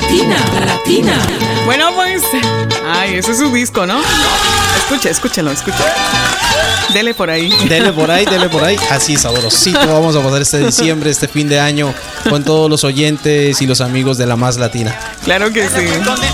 Latina. Bueno, pues. Ay, ese es su disco, ¿no? Escúchelo. Dele por ahí. Dele por ahí. Así sabrosito vamos a pasar este diciembre, este fin de año, con todos los oyentes y los amigos de La Más Latina. Claro que sí.